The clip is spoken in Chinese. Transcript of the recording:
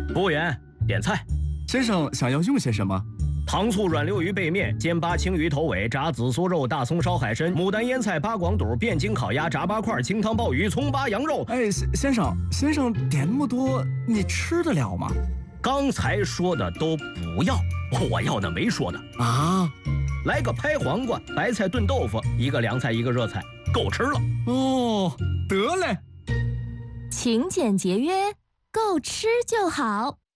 服务员，点菜。 先生想要用些什么？ 糖醋软溜鱼背面、煎八青鱼头尾、炸紫苏肉、大葱烧海参、牡丹腌菜、八广肚、便筋烤鸭、炸八块、清汤鲍鱼、葱八羊肉。 哎，先生点那么多，你吃得了吗？ 刚才说的都不要，我要的没说的啊。 来个拍黄瓜、白菜炖豆腐，一个凉菜，一个热菜，够吃了。 哦，得嘞。 勤俭节约，够吃就好。